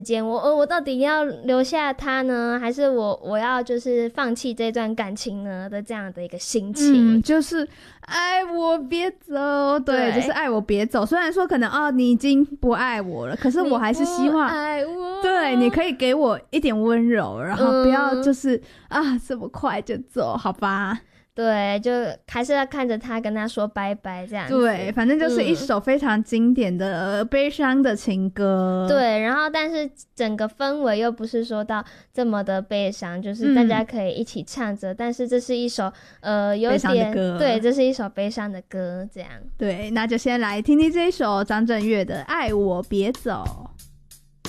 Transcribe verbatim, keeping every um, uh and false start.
间，我我到底要留下他呢，还是我我要就是放弃这段感情呢的这样的一个心情。 嗯，就是爱我别走，对，就是爱我别走。虽然说可能哦你已经不爱我了，可是我还是希望爱我， 对，你可以给我一点温柔，然后不要就是、嗯、啊这么快就走，好吧？ 对，就还是要看着他跟他说拜拜这样子。 对，反正就是一首非常经典的悲伤的情歌、 嗯、对，然后但是整个氛围又不是说到这么的悲伤，就是大家可以一起唱着、嗯、但是这是一首呃有点悲伤的歌，对，这是一首悲伤的歌这样。 对，那就先来听听这一首张震岳的《爱我别走》。